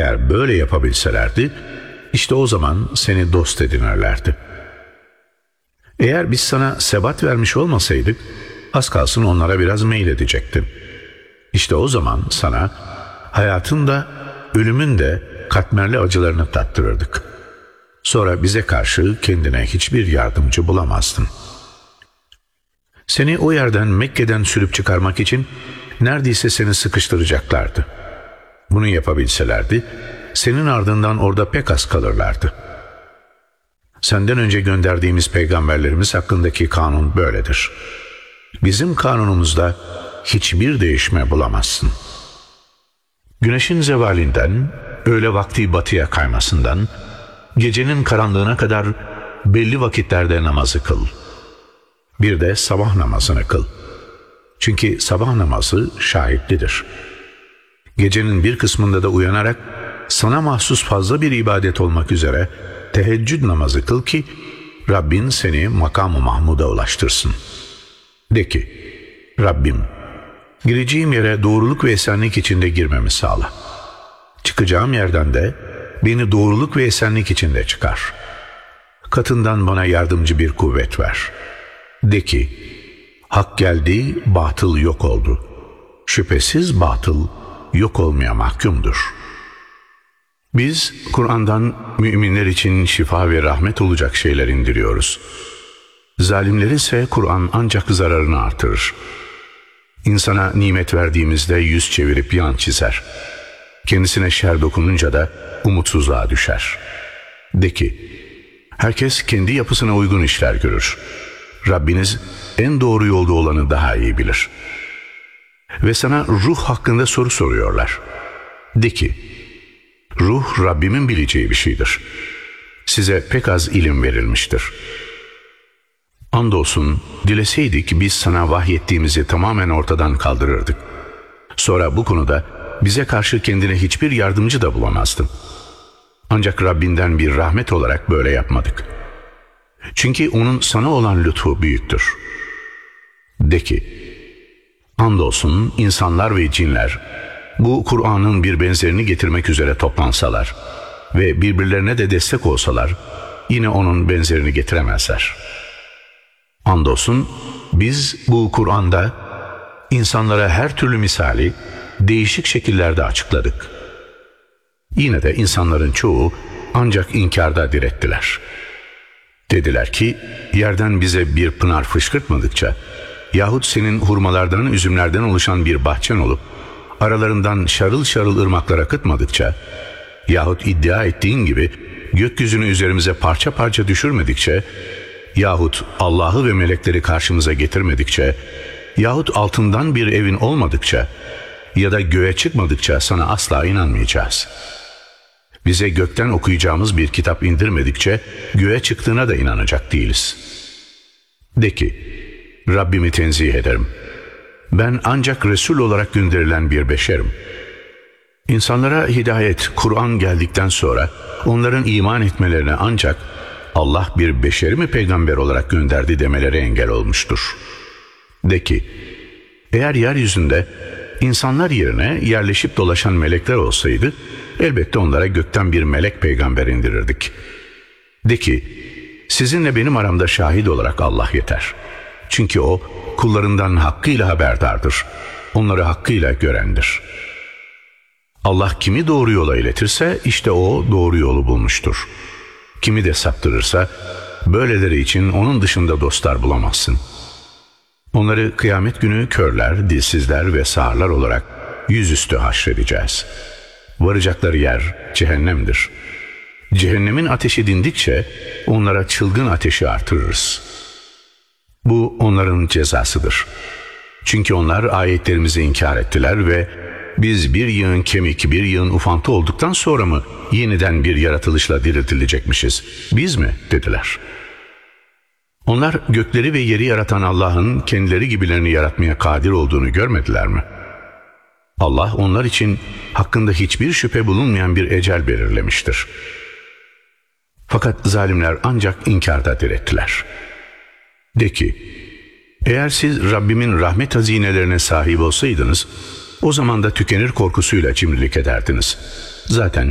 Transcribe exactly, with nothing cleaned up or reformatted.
Eğer böyle yapabilselerdi, işte o zaman seni dost edinirlerdi. Eğer biz sana sebat vermiş olmasaydık, az kalsın onlara biraz meyledecektin. İşte o zaman sana hayatın da ölümün de katmerli acılarını tattırırdık. Sonra bize karşı kendine hiçbir yardımcı bulamazdın. Seni o yerden, Mekke'den sürüp çıkarmak için neredeyse seni sıkıştıracaklardı. Bunu yapabilselerdi, senin ardından orada pek az kalırlardı. Senden önce gönderdiğimiz peygamberlerimiz hakkındaki kanun böyledir. Bizim kanunumuzda hiçbir değişme bulamazsın. Güneşin zevalinden, öğle vakti batıya kaymasından, gecenin karanlığına kadar belli vakitlerde namazı kıl. Bir de sabah namazını kıl. Çünkü sabah namazı şahitlidir. Gecenin bir kısmında da uyanarak sana mahsus fazla bir ibadet olmak üzere teheccüd namazı kıl ki Rabbin seni makam-ı Mahmud'a ulaştırsın. De ki, Rabbim, gireceğim yere doğruluk ve esenlik içinde girmemi sağla. Çıkacağım yerden de beni doğruluk ve esenlik içinde çıkar. Katından bana yardımcı bir kuvvet ver. De ki, hak geldi, batıl yok oldu. Şüphesiz batıl yok olmaya mahkumdur. Biz Kur'an'dan müminler için şifa ve rahmet olacak şeyler indiriyoruz. Zalimler ise Kur'an ancak zararını artırır. İnsana nimet verdiğimizde yüz çevirip yan çizer. Kendisine şer dokununca da umutsuzluğa düşer. De ki, herkes kendi yapısına uygun işler görür. Rabbiniz en doğru yolda olanı daha iyi bilir. Ve sana ruh hakkında soru soruyorlar. De ki, ruh Rabbimin bileceği bir şeydir. Size pek az ilim verilmiştir. Andolsun dileseydik biz sana vahyettiğimizi tamamen ortadan kaldırırdık. Sonra bu konuda bize karşı kendine hiçbir yardımcı da bulamazdın. Ancak Rabbinden bir rahmet olarak böyle yapmadık. Çünkü onun sana olan lütfu büyüktür. De ki, andolsun insanlar ve cinler bu Kur'an'ın bir benzerini getirmek üzere toplansalar ve birbirlerine de destek olsalar yine onun benzerini getiremezler. Andolsun biz bu Kur'an'da insanlara her türlü misali değişik şekillerde açıkladık. Yine de insanların çoğu ancak inkarda direttiler. Dediler ki, yerden bize bir pınar fışkırtmadıkça yahut senin hurmalardan, üzümlerden oluşan bir bahçen olup aralarından şarıl şarıl ırmaklar akıtmadıkça yahut iddia ettiğin gibi gökyüzünü üzerimize parça parça düşürmedikçe yahut Allah'ı ve melekleri karşımıza getirmedikçe yahut altından bir evin olmadıkça ya da göğe çıkmadıkça sana asla inanmayacağız. Bize gökten okuyacağımız bir kitap indirmedikçe göğe çıktığına da inanacak değiliz. De ki, Rabbimi tenzih ederim. Ben ancak Resul olarak gönderilen bir beşerim. İnsanlara hidayet, Kur'an geldikten sonra onların iman etmelerine ancak Allah bir beşeri mi peygamber olarak gönderdi demeleri engel olmuştur. De ki, eğer yeryüzünde insanlar yerine yerleşip dolaşan melekler olsaydı, elbette onlara gökten bir melek peygamber indirirdik. De ki, sizinle benim aramda şahit olarak Allah yeter. Çünkü o, kullarından hakkıyla haberdardır. Onları hakkıyla görendir. Allah kimi doğru yola iletirse, işte o doğru yolu bulmuştur. Kimi de saptırırsa, böyleleri için onun dışında dostlar bulamazsın. Onları kıyamet günü körler, dilsizler ve sağırlar olarak yüzüstü haşredeceğiz. Varacakları yer cehennemdir. Cehennemin ateşi dindikçe onlara çılgın ateşi artırırız. Bu onların cezasıdır. Çünkü onlar ayetlerimizi inkar ettiler ve biz bir yığın kemik, bir yığın ufantı olduktan sonra mı yeniden bir yaratılışla diriltilecekmişiz? Biz mi? Dediler. Onlar gökleri ve yeri yaratan Allah'ın kendileri gibilerini yaratmaya kadir olduğunu görmediler mi? Allah onlar için hakkında hiçbir şüphe bulunmayan bir ecel belirlemiştir. Fakat zalimler ancak inkarda direttiler. De ki, eğer siz Rabbimin rahmet hazinelerine sahip olsaydınız, o zaman da tükenir korkusuyla cimrilik ederdiniz. Zaten